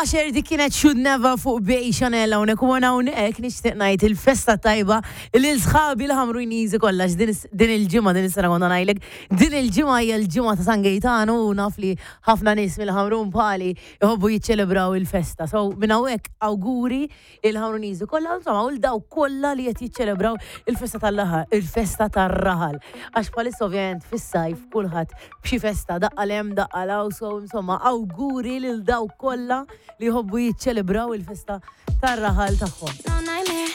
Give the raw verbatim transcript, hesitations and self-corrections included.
Asher dik kienet Should Never fuq Bej Chanel hawnhekk u hawnhekk nixtieq ngħid il-festa tajba lil sħabi l-ħamruniżi kollha din il-ġimgħa din is-sena kont ngħidlek din il-ġimgħa hija l-ġimgħa ta' San Gejtano u naf li ħafna nies mill-ħamrun bħali jħobbu jiċċelebraw il-festa. So minn hawnhekk awguri il-ħamruniżi kollha insomma u daw kollha li qed jiċċelebraw il-festa tal-laħal, il-festa tar-raħal. Għax bħalissa ovvjament fis-sajf kulħadd b'xi festa daqqa lem daqqa law so insomma awguri lil daw kollha li jħobbu jiċċelebraw il-festa tar-raħal tagħhom.